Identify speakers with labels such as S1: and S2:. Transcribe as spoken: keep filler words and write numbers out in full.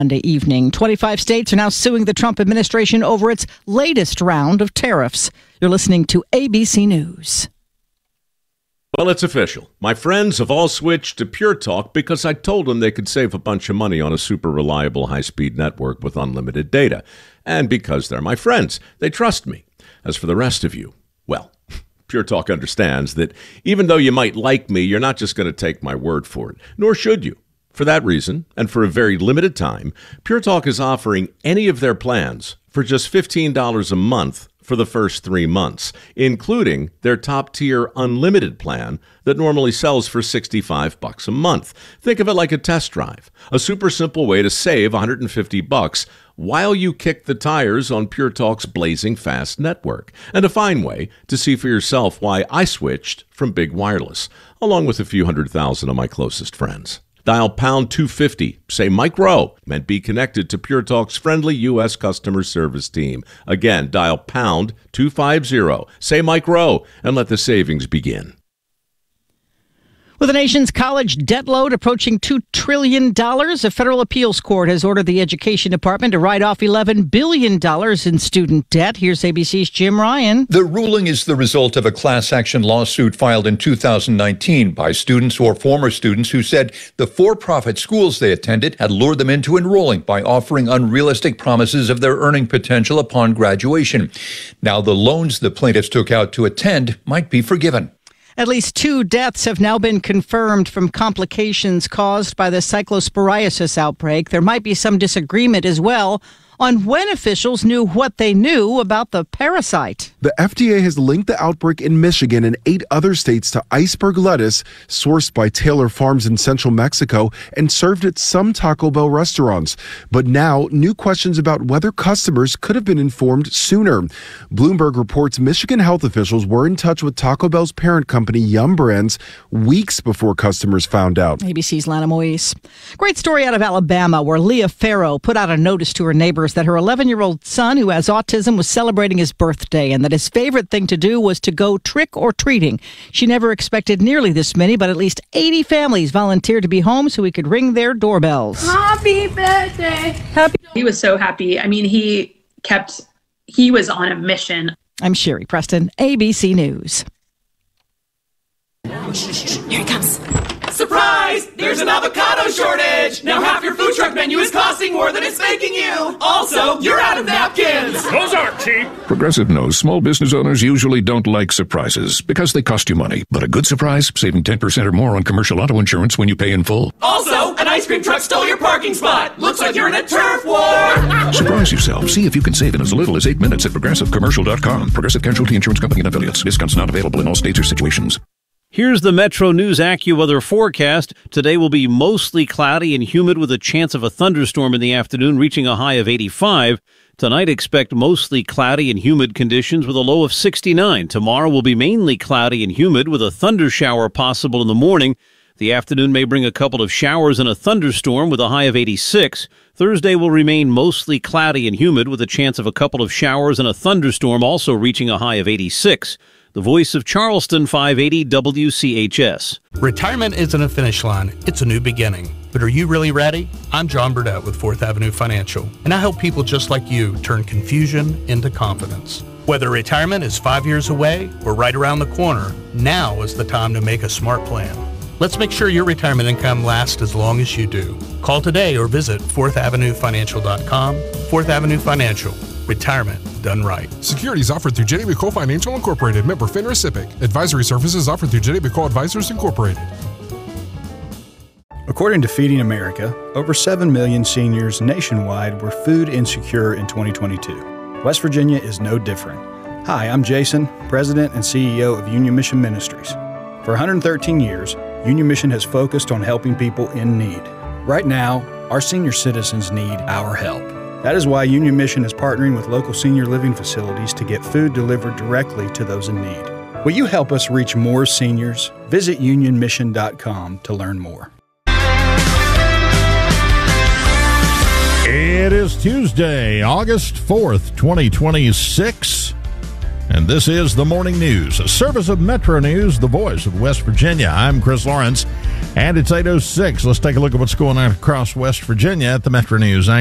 S1: Monday evening. twenty-five states are now suing the Trump administration over its latest round of tariffs. You're listening to A B C News.
S2: Well, it's official. My friends have all switched to Pure Talk because I told them they could save a bunch of money on a super reliable high-speed network with unlimited data. And because they're my friends, they trust me. As for the rest of you, well, Pure Talk understands that even though you might like me, you're not just going to take my word for it, nor should you. For that reason, and for a very limited time, Pure Talk is offering any of their plans for just fifteen dollars a month for the first three months, including their top-tier unlimited plan that normally sells for sixty-five bucks a month. Think of it like a test drive, a super simple way to save one hundred fifty bucks while you kick the tires on Pure Talk's blazing fast network, and a fine way to see for yourself why I switched from Big Wireless, along with a few hundred thousand of my closest friends. Dial pound two fifty, say Mike Rowe, and be connected to Pure Talk's friendly U S customer service team. Again, dial pound two fifty, say Mike Rowe, and let the savings begin.
S1: With the nation's college debt load approaching two trillion dollars, a federal appeals court has ordered the Education Department to write off eleven billion dollars in student debt. Here's A B C's Jim Ryan.
S3: The ruling is the result of a class action lawsuit filed in two thousand nineteen by students or former students who said the for-profit schools they attended had lured them into enrolling by offering unrealistic promises of their earning potential upon graduation. Now the loans the plaintiffs took out to attend might be forgiven.
S1: At least two deaths have now been confirmed from complications caused by the cyclosporiasis outbreak. There might be some disagreement as well on when officials knew what they knew about the parasite.
S4: The F D A has linked the outbreak in Michigan and eight other states to iceberg lettuce sourced by Taylor Farms in central Mexico and served at some Taco Bell restaurants. But now, new questions about whether customers could have been informed sooner. Bloomberg reports Michigan health officials were in touch with Taco Bell's parent company, Yum Brands, weeks before customers found out.
S1: A B C's Lana Moise. Great story out of Alabama where Leah Farrow put out a notice to her neighbors that her eleven-year-old son, who has autism, was celebrating his birthday and that his favorite thing to do was to go trick-or-treating. She never expected nearly this many, but at least eighty families volunteered to be home so he could ring their doorbells.
S5: Happy birthday. Happy. He was so happy. I mean, he kept, he was on a mission.
S1: I'm Sherry Preston, A B C News.
S6: Here he comes. Surprise! There's an avocado shortage! Now half your food truck menu is costing more than it's making you! Also, you're out of napkins!
S7: Those aren't cheap! Progressive knows small business owners usually don't like surprises because they cost you money. But a good surprise, saving ten percent or more on commercial auto insurance when you pay in full.
S6: Also, an ice cream truck stole your parking spot! Looks like you're in a turf war!
S7: Surprise yourself. See if you can save in as little as eight minutes at progressive commercial dot com. Progressive Casualty Insurance Company and affiliates. Discounts not available in all states or situations.
S8: Here's the Metro News AccuWeather forecast. Today will be mostly cloudy and humid with a chance of a thunderstorm in the afternoon, reaching a high of eighty-five. Tonight, expect mostly cloudy and humid conditions with a low of sixty-nine. Tomorrow will be mainly cloudy and humid with a thunder shower possible in the morning. The afternoon may bring a couple of showers and a thunderstorm with a high of eighty-six. Thursday will remain mostly cloudy and humid with a chance of a couple of showers and a thunderstorm, also reaching a high of eighty-six. The voice of Charleston, five eighty W C H S.
S9: Retirement isn't a finish line, it's a new beginning. But are you really ready? I'm John Burdett with Fourth Avenue Financial, and I help people just like you turn confusion into confidence. Whether retirement is five years away or right around the corner, now is the time to make a smart plan. Let's make sure your retirement income lasts as long as you do. Call today or visit fourth avenue financial dot com. Fourth Avenue Financial. Retirement done right.
S10: Securities offered through J D Bucco Financial Incorporated, member FINRA SIPC. Advisory services offered through J D Bucco Advisors Incorporated.
S11: According to Feeding America, over seven million seniors nationwide were food insecure in twenty twenty-two. West Virginia is no different. Hi, I'm Jason, President and C E O of Union Mission Ministries. For one hundred thirteen years, Union Mission has focused on helping people in need. Right now, our senior citizens need our help. That is why Union Mission is partnering with local senior living facilities to get food delivered directly to those in need. Will you help us reach more seniors? Visit union mission dot com to learn more.
S12: It is Tuesday, August fourth, twenty twenty-six. And this is the Morning News, a service of Metro News, the voice of West Virginia. I'm Chris Lawrence, and it's eight oh six. Let's take a look at what's going on across West Virginia at the Metro News.